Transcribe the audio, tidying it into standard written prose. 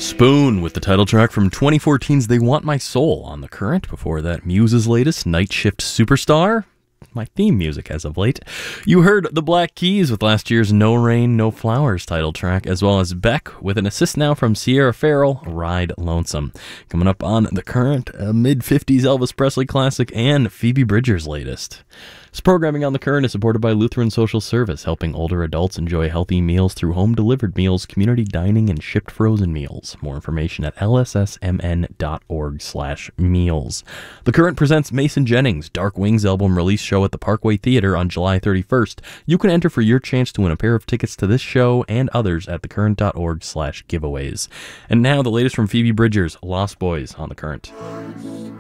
Spoon with the title track from 2014's They Want My Soul on The Current. Before that, Muse's latest, Night Shift Superstar. My theme music as of late. You heard the Black Keys with last year's No Rain, No Flowers title track, as well as Beck with an assist now from Sierra Farrell, Ride Lonesome. Coming up on The Current, a mid-50s Elvis Presley classic and Phoebe Bridgers' latest. This programming on The Current is supported by Lutheran Social Service, helping older adults enjoy healthy meals through home-delivered meals, community dining, and shipped frozen meals. More information at lssmn.org/meals. The Current presents Mason Jennings' Dark Wings album release show at the Parkway Theater on July 31st. You can enter for your chance to win a pair of tickets to this show and others at thecurrent.org/giveaways. And now the latest from Phoebe Bridgers, Lost Boys on The Current.